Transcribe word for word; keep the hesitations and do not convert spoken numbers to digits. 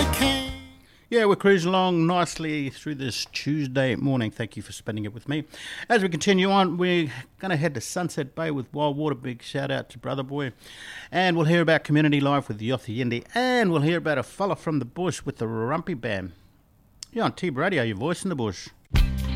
king. Yeah, we're cruising along nicely through this Tuesday morning. Thank you for spending it with me. As we continue on, we're going to head to Sunset Bay with Wild Water. Big shout out to Brother Boy. And we'll hear about community life with Yothi Yindi. And we'll hear about a fella from the bush with the Rumpy Band. You're on T B Radio, your voice in the bush.